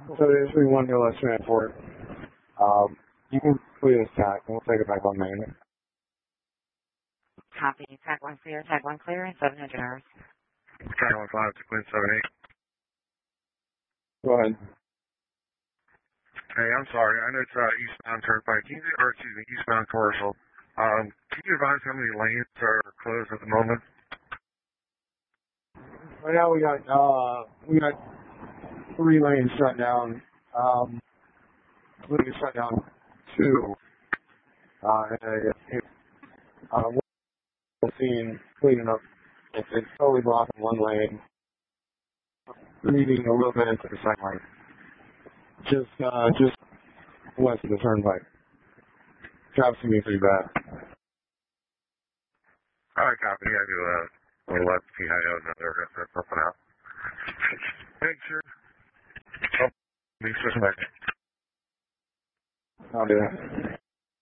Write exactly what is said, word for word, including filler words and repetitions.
So there's only one no less transport. Um, you can clear this tag, and we'll take it back on main. Copy. Tag one clear, tag one clear, and seven hundred hours. Tag one five to Queen seven eight. Go ahead. Hey, I'm sorry. I know it's uh, eastbound turnpike. Can you, or excuse me, eastbound commercial. Um, can you advise how many lanes are closed at the moment? Right now we got uh we got three lanes shut down. Um, we shut down two. Uh, and it, uh, we're seeing cleaning up. It's, it's totally blocking one lane, leading a little bit into the second lane. Just uh, just west of the turnpike. Traffic's gonna be pretty bad. All right, copy. I do uh, we'll let P I O know they're going to set something out. Make sure. Oh, be switching back. I'll do that.